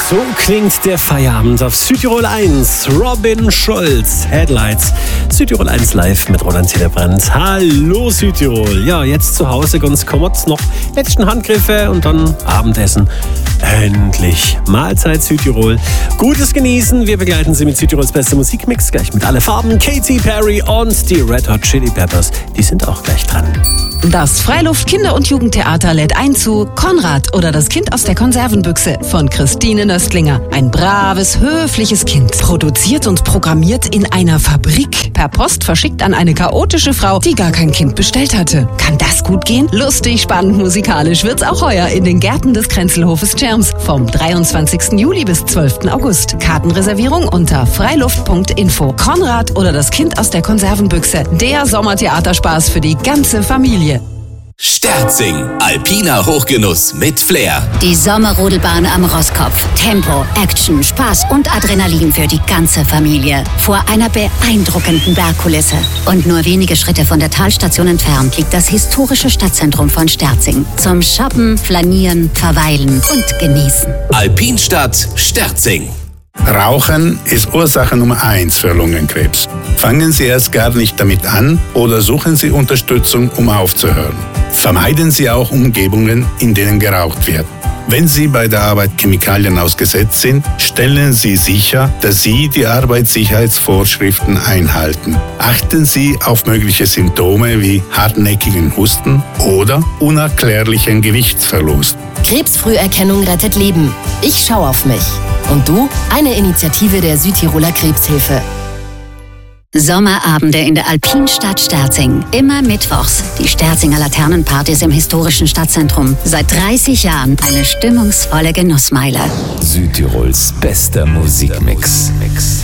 So klingt der Feierabend auf Südtirol 1. Robin Schulz, Headlights. Südtirol 1 live mit Roland Zederbrandt. Hallo Südtirol. Ja, jetzt zu Hause ganz kommod. Noch letzten Handgriffe und dann Abendessen. Endlich Mahlzeit Südtirol. Gutes Genießen. Wir begleiten Sie mit Südtirols bester Musikmix. Gleich mit alle Farben. Katy Perry und die Red Hot Chili Peppers. Die sind auch gleich dran. Das Freiluft-Kinder- und Jugendtheater lädt ein zu Konrad oder das Kind aus der Konservenbüchse von Christine Nöstlinger. Ein braves, höfliches Kind. Produziert und programmiert in einer Fabrik. Per Post verschickt an eine chaotische Frau, die gar kein Kind bestellt hatte. Kann das gut gehen? Lustig, spannend, musikalisch wird's auch heuer in den Gärten des Kränzelhofes Tschirms. Vom 23. Juli bis 12. August. Kartenreservierung unter freiluft.info. Konrad oder das Kind aus der Konservenbüchse. Der Sommertheaterspaß für die ganze Familie. Sterzing, alpiner Hochgenuss mit Flair. Die Sommerrodelbahn am Rosskopf. Tempo, Action, Spaß und Adrenalin für die ganze Familie. Vor einer beeindruckenden Bergkulisse. Und nur wenige Schritte von der Talstation entfernt liegt das historische Stadtzentrum von Sterzing. Zum Shoppen, Flanieren, Verweilen und Genießen. Alpinstadt Sterzing. Rauchen ist Ursache Nummer 1 für Lungenkrebs. Fangen Sie erst gar nicht damit an oder suchen Sie Unterstützung, um aufzuhören. Vermeiden Sie auch Umgebungen, in denen geraucht wird. Wenn Sie bei der Arbeit Chemikalien ausgesetzt sind, stellen Sie sicher, dass Sie die Arbeitssicherheitsvorschriften einhalten. Achten Sie auf mögliche Symptome wie hartnäckigen Husten oder unerklärlichen Gewichtsverlust. Krebsfrüherkennung rettet Leben. Ich schaue auf mich. Und du? Eine Initiative der Südtiroler Krebshilfe. Sommerabende in der Alpinstadt Sterzing. Immer mittwochs. Die Sterzinger Laternenpartys im historischen Stadtzentrum. Seit 30 Jahren eine stimmungsvolle Genussmeile. Südtirols bester Musikmix.